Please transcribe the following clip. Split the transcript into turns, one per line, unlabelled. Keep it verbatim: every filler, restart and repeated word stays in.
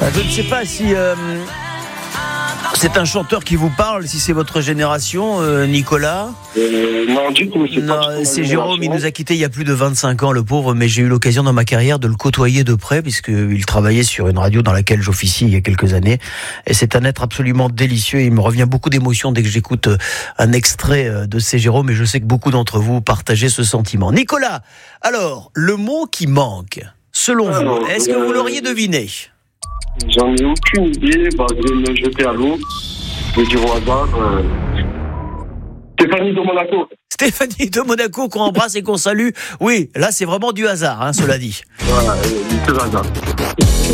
Je ne sais pas si euh, c'est un chanteur qui vous parle, si c'est votre génération, euh, Nicolas.
Euh, non, du tout. C'est,
non,
pas
c'est Jérôme, il nous a quittés il y a plus de vingt-cinq ans, le pauvre, mais j'ai eu l'occasion dans ma carrière de le côtoyer de près, puisqu'il travaillait sur une radio dans laquelle j'officie il y a quelques années. Et c'est un être absolument délicieux. Il me revient beaucoup d'émotions dès que j'écoute un extrait de C'est Jérôme, et je sais que beaucoup d'entre vous partagez ce sentiment. Nicolas, alors, le mot qui manque, selon alors, vous, est-ce que euh, vous l'auriez deviné ?
J'en ai aucune idée. Bah, je vais me jeter à l'eau. Je vais dire au hasard. Euh... Stéphanie de Monaco.
Stéphanie de Monaco qu'on embrasse et qu'on salue. Oui, là c'est vraiment du hasard, hein, cela dit.
Voilà, euh, du hasard.